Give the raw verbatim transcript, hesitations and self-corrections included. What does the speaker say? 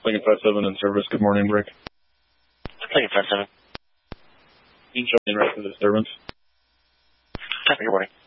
Lincoln five seven in service. Good morning, Rick. Lincoln five seven. You can show me in right for the disturbance. Good morning.